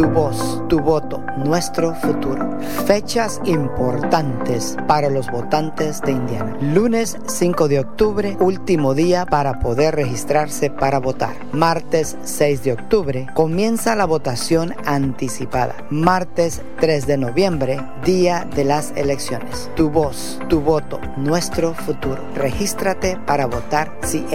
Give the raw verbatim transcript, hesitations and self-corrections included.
Tu voz, tu voto, nuestro futuro. Fechas importantes para los votantes de Indiana. Lunes cinco de octubre, último día para poder registrarse para votar. Martes seis de octubre, comienza la votación anticipada. Martes tres de noviembre, día de las elecciones. Tu voz, tu voto, nuestro futuro. Regístrate para votar si